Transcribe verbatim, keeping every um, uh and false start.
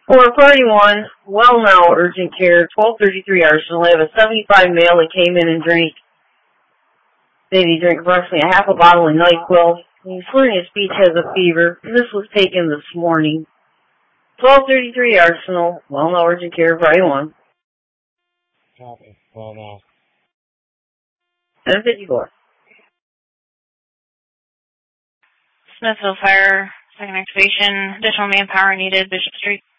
For party one, well now, urgent care, twelve thirty-three Arsenal. I have a seventy-five male that came in and drank, said he drank approximately a half a bottle of NyQuil. He's slurring his speech, has a fever. This was taken this morning. twelve thirty-three Arsenal, well now, urgent care, party one. Copy. Well now. ten fifty-four. Smithville Fire, second excavation, additional manpower needed, Bishop Street.